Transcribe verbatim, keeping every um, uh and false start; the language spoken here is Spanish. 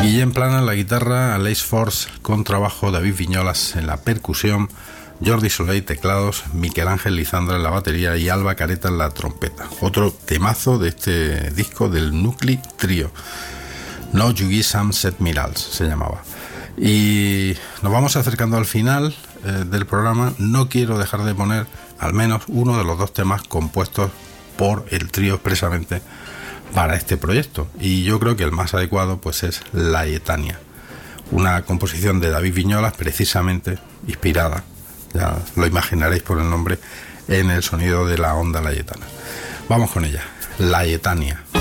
Guillem Plana en la guitarra, Aleix Force contrabajo, David Viñolas en la percusión, Jordi Soler teclados, Miquel Ángel Lizandra en la batería y Alba Careta en la trompeta. Otro temazo de este disco del Nucli Trio. No Jugui Sam Set Mirals se llamaba. Y nos vamos acercando al final eh, del programa. No quiero dejar de poner al menos uno de los dos temas compuestos por el trío expresamente para este proyecto, y yo creo que el más adecuado pues es Layetania, una composición de David Viñolas precisamente inspirada, ya lo imaginaréis por el nombre, en el sonido de la onda layetana. Vamos con ella, Layetania.